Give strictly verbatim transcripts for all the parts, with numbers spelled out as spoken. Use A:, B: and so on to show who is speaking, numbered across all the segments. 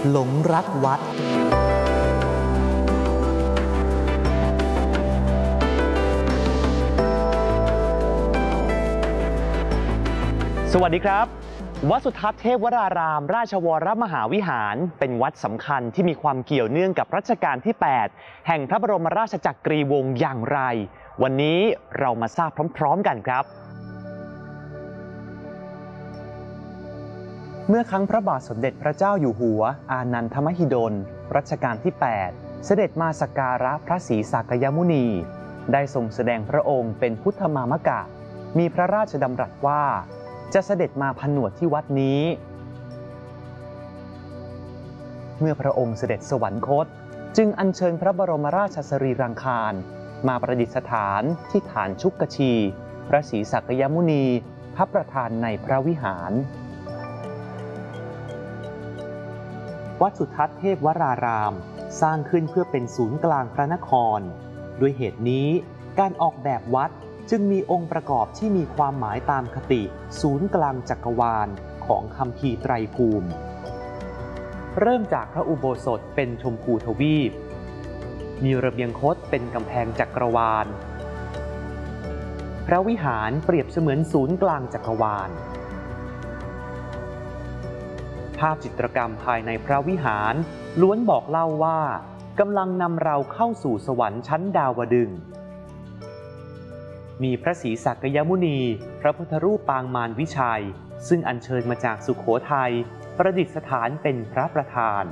A: หลงรักวัดสวัสดีครับวัดสุทัศน์เทพวรารามราชวรมหาวิหารเป็นวัดสำคัญที่มีความเกี่ยวเนื่องกับรัชกาลที่ แปด แห่งพระบรมราชจักรีวงศ์อย่างไรวันนี้เรามาทราบพร้อมๆกันครับเมื่อครั้งพระบาทสมเด็จพระเจ้าอยู่หัวอานันทมหิดลรัชกาลที่ แปด เสด็จมาสักการะพระศรีสักยมุนีได้ทรงแสดงพระองค์เป็นพุทธมามกะมีพระราชดำรัสว่าจะเสด็จมาผนวดที่วัดนี้เมื่อพระองค์เสด็จสวรรคตจึงอัญเชิญพระบรมราชสรีรังคารมาประดิษฐานที่ฐานชุกชีพระศรีสักยมุนีพระประธานในพระวิหารวัดสุทัศน์เทพวรารามสร้างขึ้นเพื่อเป็นศูนย์กลางพระนครด้วยเหตุนี้การออกแบบวัดจึงมีองค์ประกอบที่มีความหมายตามคติศูนย์กลางจักรวาลของคัมภีร์ไตรภูมิเริ่มจากพระอุโบสถเป็นชมพูทวีปมีระเบียงคดเป็นกำแพงจักรวาลพระวิหารเปรียบเสมือนศูนย์กลางจักรวาลภาพจิตรกรรมภายในพระวิหารล้วนบอกเล่าว่ากำลังนำเราเข้าสู่สวรรค์ชั้นดาวดึงส์มีพระศรีสักยมุนีพระพุทธรูปปางมารวิชัยซึ่งอัญเชิญมาจากสุโขทัยประดิษฐานเป็นพระประธาน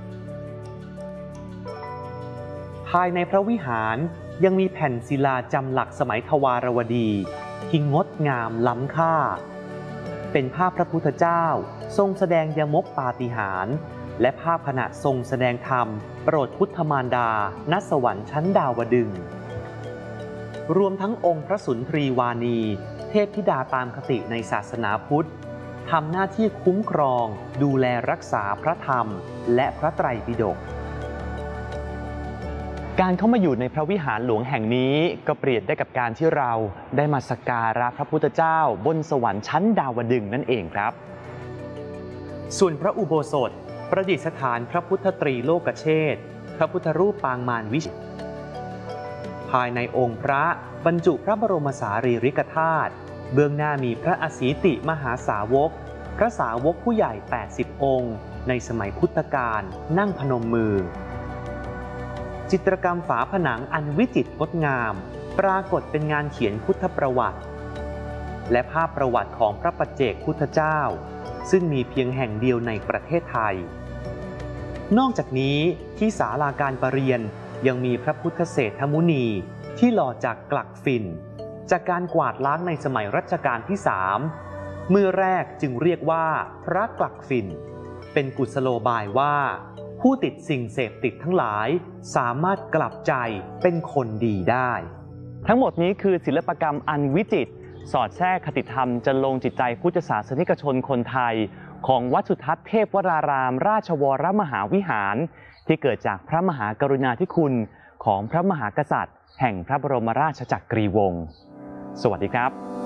A: ภายในพระวิหารยังมีแผ่นศิลาจำหลักสมัยทวารวดีที่งดงามล้ำค่าเป็นภาพพระพุทธเจ้าทรงแสดงยมกปาฏิหาริย์และภาพขณะทรงแสดงธรรมโปรดพุทธมารดาณสวรรค์ชั้นดาวดึงส์รวมทั้งองค์พระสุนทรีวานีเทพธิดาตามคติในศาสนาพุทธทำหน้าที่คุ้มครองดูแลรักษาพระธรรมและพระไตรปิฎกการเข้ามาอยู่ในพระวิหารหลวงแห่งนี้ก็เปรียบได้กับการที่เราได้มาสักการะพระพุทธเจ้าบนสวรรค์ชั้นดาวดึงส์นั่นเองครับส่วนพระอุโบสถประดิษฐานพระพุทธตรีโลกเชษฐ์พระพุทธรูปปางมารวิชัยภายในองค์พระบรรจุพระบรมสารีริกธาตุเบื้องหน้ามีพระอสีติมหาสาวกพระสาวกผู้ใหญ่แปดสิบองค์ในสมัยพุทธกาลนั่งพนมมือจิตรกรรมฝาผนังอันวิจิตรงดงามปรากฏเป็นงานเขียนพุทธประวัติและภาพประวัติของพระปัจเจกพุทธเจ้าซึ่งมีเพียงแห่งเดียวในประเทศไทยนอกจากนี้ที่ศาลาการประเรียนยังมีพระพุทธเศรษฐมุนีที่หล่อจากกลักฝิ่นจากการกวาดล้างในสมัยรัชกาลที่สามเมื่อแรกจึงเรียกว่าพระกลักฝิ่นเป็นกุศโลบายว่าผู้ติดสิ่งเสพติดทั้งหลายสามารถกลับใจเป็นคนดีได้ทั้งหมดนี้คือศิลปกรรมอันวิจิตรสอดแทรกคติธรรมจนลงจิตใจพุทธศาสนิกชนคนไทยของวัดสุทัศน์เทพวรารามราชวรมหาวิหารที่เกิดจากพระมหากรุณาธิคุณของพระมหากษัตริย์แห่งพระบรมราชจักรีวงศ์สวัสดีครับ